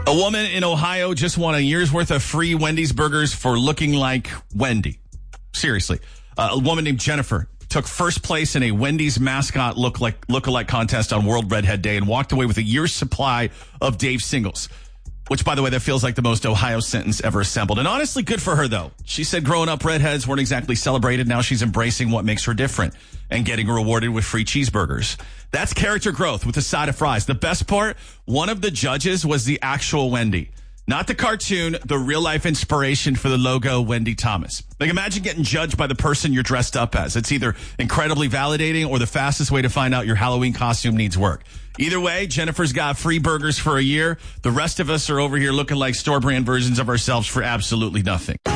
A woman in Ohio just won a year's worth of free Wendy's burgers for looking like Wendy. Seriously. A woman named Jennifer took first place in a Wendy's mascot look-alike contest on World Redhead Day and walked away with a year's supply of Dave Singles. Which, by the way, that feels like the most Ohio sentence ever assembled. And honestly, good for her, though. She said growing up, redheads weren't exactly celebrated. Now she's embracing what makes her different and getting rewarded with free cheeseburgers. That's character growth with a side of fries. The best part, one of the judges was the actual Wendy. Not the cartoon, the real-life inspiration for the logo, Wendy Thomas. Like, imagine getting judged by the person you're dressed up as. It's either incredibly validating or the fastest way to find out your Halloween costume needs work. Either way, Jennifer's got free burgers for a year. The rest of us are over here looking like store-brand versions of ourselves for absolutely nothing.